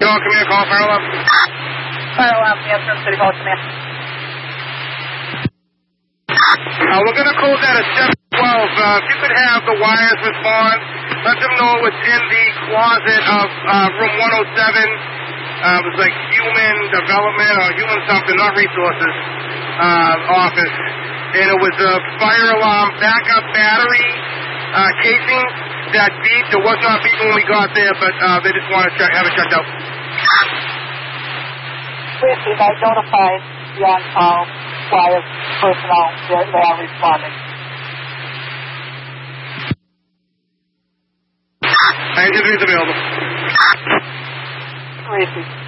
Hall Command, call fire alarm. Fire alarm, Amsterdam City Hall Command. We're going to close that at 712. If you could have the wires respond, let them know it's in the closet of room 107. It was like human development or human something, not resources, office. And it was a fire alarm backup battery casing that beeped. It was not beeping when we got there, but they just want to have it checked out. Christy, I notified the on-call wire personnel. They are responding. Engine is available. Christy.